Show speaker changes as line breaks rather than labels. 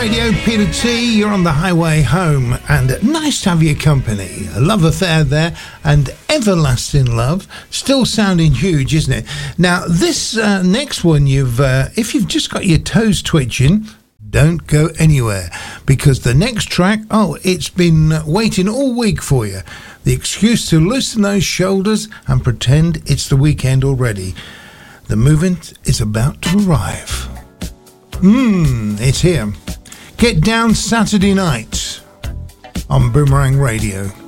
Radio, Peter T, you're on the highway home, and nice to have your company. A love affair there, and everlasting love, still sounding huge, isn't it? Now, this next one, if you've just got your toes twitching, don't go anywhere, because the next track, it's been waiting all week for you. The excuse to loosen those shoulders and pretend it's the weekend already. The movement is about to arrive. It's here. Get Down Saturday night on Boomerang Radio.